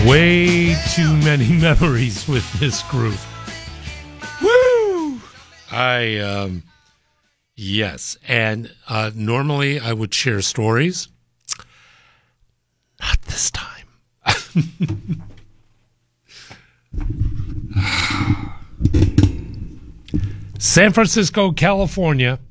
Way too many memories with this group. Woo! Yes. And normally I would share stories. Not this time. San Francisco, California.